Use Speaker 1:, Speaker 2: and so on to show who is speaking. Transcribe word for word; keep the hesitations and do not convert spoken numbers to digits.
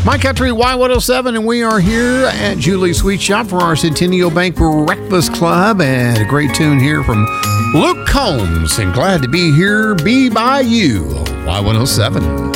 Speaker 1: My Country Y one oh seven, and we are here at Julie's Sweet Shop for our Centennial Bank Breakfast Club, and a great tune here from Luke Combs, and glad to be here, be by you, Y one oh seven.